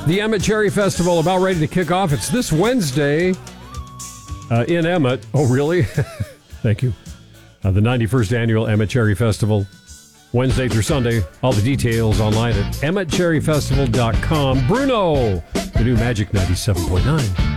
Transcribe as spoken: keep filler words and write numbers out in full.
The Emmett Cherry Festival about ready to kick off. It's this Wednesday uh, in Emmett. Oh, really? Thank you. Uh, the ninety-first Annual Emmett Cherry Festival, Wednesday through Sunday. All the details online at emmett cherry festival dot com. Bruno, the new Magic ninety-seven point nine.